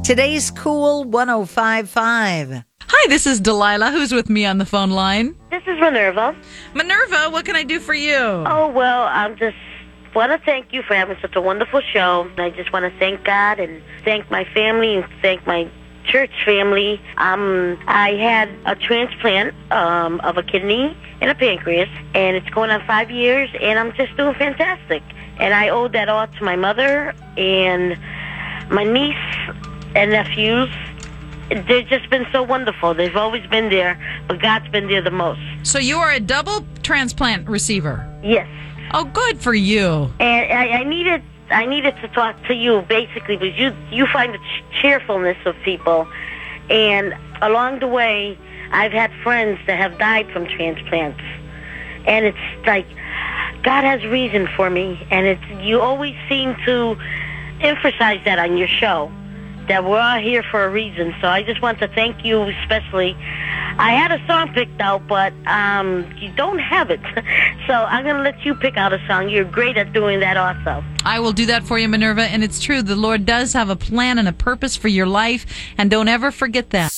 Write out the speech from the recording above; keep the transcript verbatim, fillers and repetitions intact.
Today's Cool one oh five point five. Hi, this is Delilah, who's with me on the phone line. This is Minerva. Minerva, what can I do for you? Oh, well, I'm just want to thank you for having such a wonderful show. I just want to thank God and thank my family and thank my church family. Um, I had a transplant um, of a kidney and a pancreas, and it's going on five years, and I'm just doing fantastic. And I owe that all to my mother and my niece and nephews. They've just been so wonderful. They've always been there, but God's been there the most. So you are a double transplant receiver? Yes. Oh, good for you. And I, I needed I needed to talk to you, basically, because you, you find the ch- cheerfulness of people. And along the way, I've had friends that have died from transplants. And it's like, God has reason for me. And it's you always seem to emphasize that on your show, that we're all here for a reason. So I just want to thank you especially. I had a song picked out, but um, you don't have it. So I'm going to let you pick out a song. You're great at doing that also. I will do that for you, Minerva. And it's true, the Lord does have a plan and a purpose for your life. And don't ever forget that.